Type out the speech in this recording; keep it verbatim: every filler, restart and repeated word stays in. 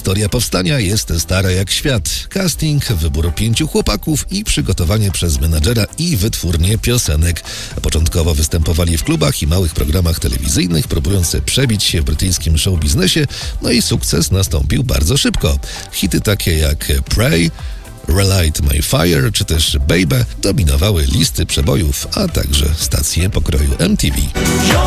Historia powstania jest stara jak świat. Casting, wybór pięciu chłopaków i przygotowanie przez menadżera i wytwórnię piosenek. Początkowo występowali w klubach i małych programach telewizyjnych, próbując przebić się w brytyjskim showbiznesie, no i sukces nastąpił bardzo szybko. Hity takie jak Pray, Relight My Fire czy też Baby dominowały listy przebojów, a także stacje pokroju M T V.